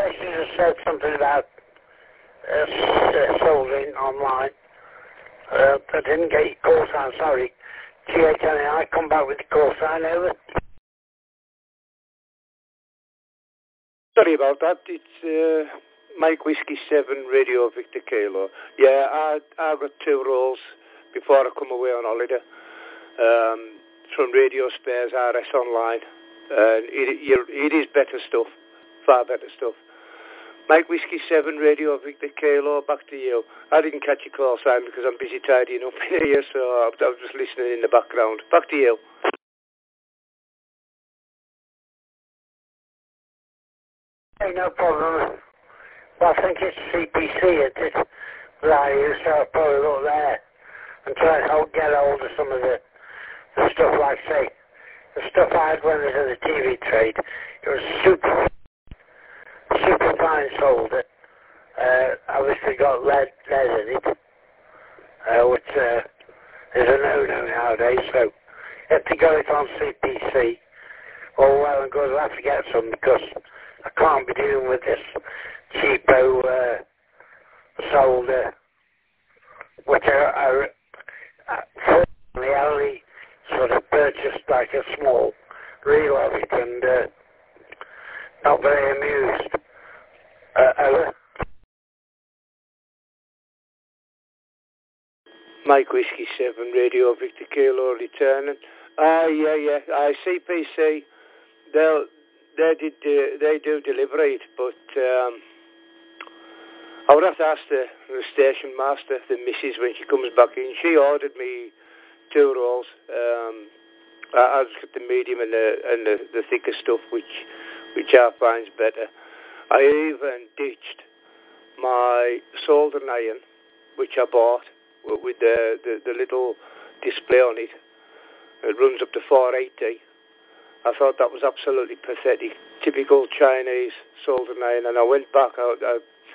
station has said something about soldering online. I didn't get your call sign, sorry. GHNI, come back with the call sign, over. Sorry about that. It's Mike Whiskey 7, Radio Victor Kilo. Yeah, I got 2 rolls before I come away on holiday. From Radio Spares, RS Online. It is better stuff. Far better stuff. Mike Whiskey 7, Radio Victor Kilo, back to you. I didn't catch your call sign because I'm busy tidying up here, so I was just listening in the background. Back to you. Hey, no problem. Well, I think it's CPC at this value, so I'll probably look there and try and get hold of some of the stuff, like, say, the stuff I had when I was in the TV trade. It was super fine solder. Obviously got lead in it, which is a no-no nowadays, so you have to go it on CPC. All well and good, I'll have to get some because I can't be dealing with this cheapo solder, which I fortunately only sort of purchased like a small reel of it and not very amused. Mike Whiskey 7, Radio Victor Kilo returning. Yeah. CPC, they do deliver it, but I would have to ask the station master, the missus, when she comes back in. She ordered me 2 rolls. I just got the medium and the thicker stuff, which I find better. I even ditched my soldering iron, which I bought with the little display on it. It runs up to 480. I thought that was absolutely pathetic. Typical Chinese soldering iron, and I went back. I